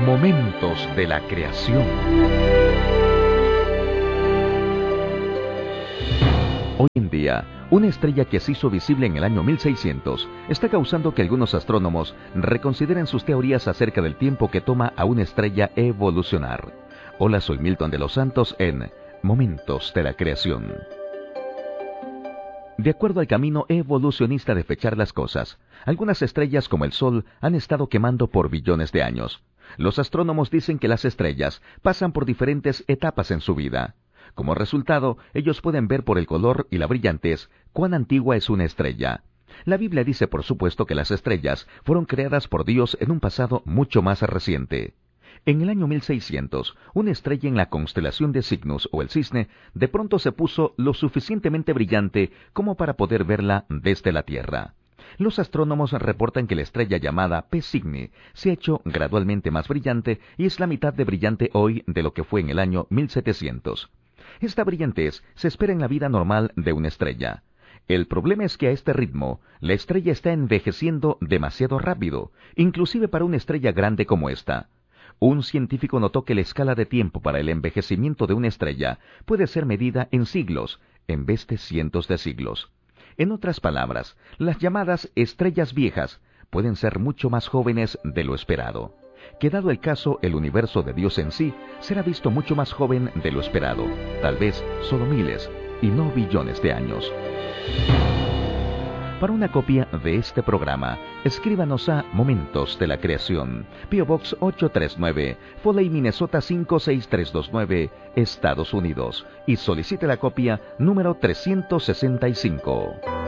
Momentos de la creación. Hoy en día, una estrella que se hizo visible en el año 1600 está causando que algunos astrónomos reconsideren sus teorías acerca del tiempo que toma a una estrella evolucionar. Hola, soy Milton de los Santos en Momentos de la Creación. De acuerdo al camino evolucionista de fechar las cosas, algunas estrellas como el Sol han estado quemando por billones de años. Los astrónomos dicen que las estrellas pasan por diferentes etapas en su vida. Como resultado, ellos pueden ver por el color y la brillantez cuán antigua es una estrella. La Biblia dice, por supuesto, que las estrellas fueron creadas por Dios en un pasado mucho más reciente. En el año 1600, una estrella en la constelación de Cygnus o el Cisne de pronto se puso lo suficientemente brillante como para poder verla desde la Tierra. Los astrónomos reportan que la estrella llamada P Cygni se ha hecho gradualmente más brillante y es la mitad de brillante hoy de lo que fue en el año 1700. Esta brillantez se espera en la vida normal de una estrella. El problema es que a este ritmo, la estrella está envejeciendo demasiado rápido, inclusive para una estrella grande como esta. Un científico notó que la escala de tiempo para el envejecimiento de una estrella puede ser medida en siglos, en vez de cientos de siglos. En otras palabras, las llamadas estrellas viejas pueden ser mucho más jóvenes de lo esperado. Que dado el caso, el universo de Dios en sí será visto mucho más joven de lo esperado, tal vez solo miles y no billones de años. Para una copia de este programa, escríbanos a Momentos de la Creación, P.O. Box 839, Foley, Minnesota 56329, Estados Unidos, y solicite la copia número 365.